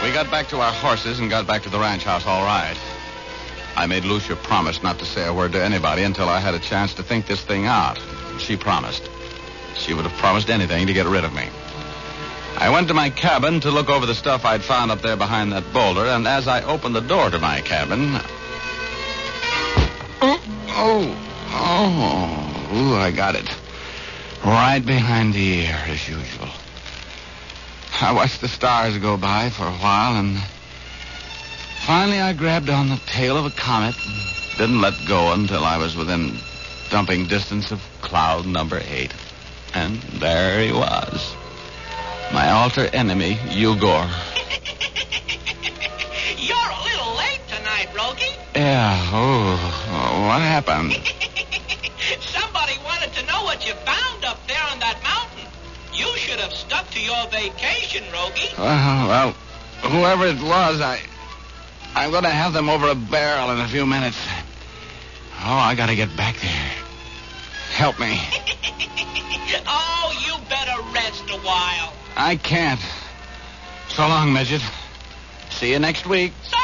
We got back to our horses and got back to the ranch house all right. I made Lucia promise not to say a word to anybody until I had a chance to think this thing out. She promised. She would have promised anything to get rid of me. I went to my cabin to look over the stuff I'd found up there behind that boulder, and as I opened the door to my cabin... I got it. Right behind the ear, as usual. I watched the stars go by for a while, and finally I grabbed on the tail of a comet and didn't let go until I was within dumping distance of cloud number 8. And there he was. My alter enemy, Yugor. You're a little late tonight, Rogie. Yeah, what happened? Somebody wanted to know what you found up there on that mountain. You should have stuck to your vacation, Rogie. Well, whoever it was, I'm going to have them over a barrel in a few minutes. I got to get back there. Help me. Oh, you better rest a while. I can't. So long, Midget. See you next week. So